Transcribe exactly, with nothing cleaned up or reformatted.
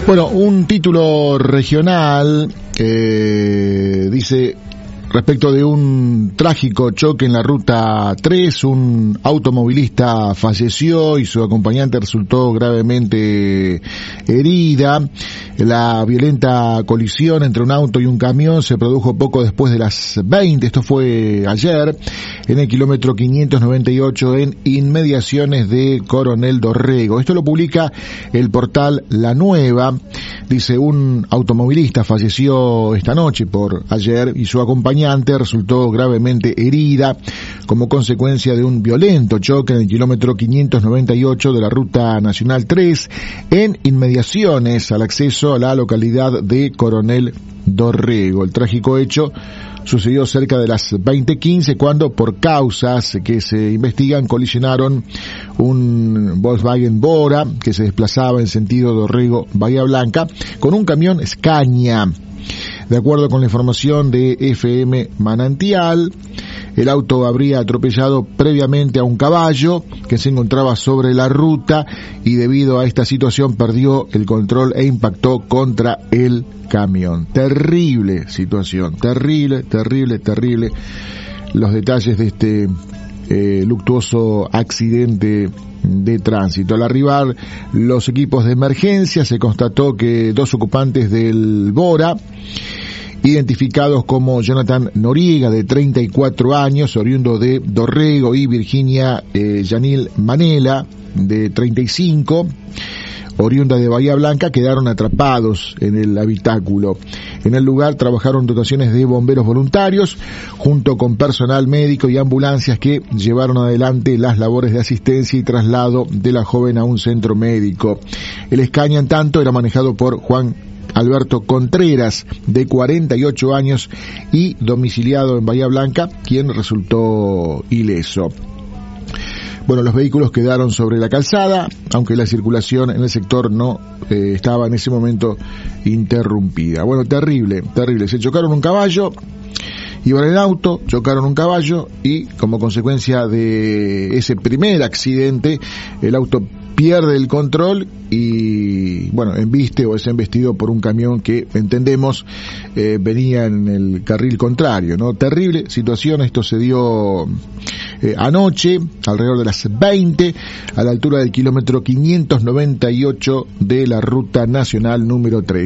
Bueno, un título regional eh, dice respecto de un trágico choque en la ruta tres, un automovilista falleció y su acompañante resultó gravemente herida. La violenta colisión entre un auto y un camión se produjo poco después de las veinte, esto fue ayer, en el kilómetro quinientos noventa y ocho en inmediaciones de Coronel Dorrego. Esto lo publica el portal La Nueva. Dice, un automovilista falleció esta noche por ayer y su acompañante resultó gravemente herida como consecuencia de un violento choque en el kilómetro quinientos noventa y ocho de la ruta nacional tres en inmediaciones al acceso a la localidad de Coronel Dorrego. El trágico hecho sucedió cerca de las veinte quince cuando, por causas que se investigan, colisionaron un Volkswagen Bora que se desplazaba en sentido Dorrego-Bahía Blanca con un camión Scania. De acuerdo con la información de F M Manantial, el auto habría atropellado previamente a un caballo que se encontraba sobre la ruta y debido a esta situación perdió el control e impactó contra el camión. Terrible situación, terrible, terrible, terrible. Los detalles de este eh, luctuoso accidente de tránsito. Al arribar los equipos de emergencia se constató que dos ocupantes del Bora, identificados como Jonathan Noriega, de treinta y cuatro años, oriundo de Dorrego, y Virginia eh, Yanil Manela, de treinta y cinco, oriunda de Bahía Blanca, quedaron atrapados en el habitáculo. En el lugar trabajaron dotaciones de bomberos voluntarios, junto con personal médico y ambulancias que llevaron adelante las labores de asistencia y traslado de la joven a un centro médico. El Scania, en tanto, era manejado por Juan Alberto Contreras, de cuarenta y ocho años y domiciliado en Bahía Blanca, quien resultó ileso. Bueno, los vehículos quedaron sobre la calzada, aunque la circulación en el sector no eh, estaba en ese momento interrumpida. Bueno, terrible, terrible. Se chocaron un caballo, iban en el auto, chocaron un caballo y, como consecuencia de ese primer accidente, el auto pierde el control y, bueno, embiste o es embestido por un camión que, entendemos, eh, venía en el carril contrario, ¿no? Terrible situación. Esto se dio eh, anoche, alrededor de las veinte, a la altura del kilómetro quinientos noventa y ocho de la ruta nacional número tres.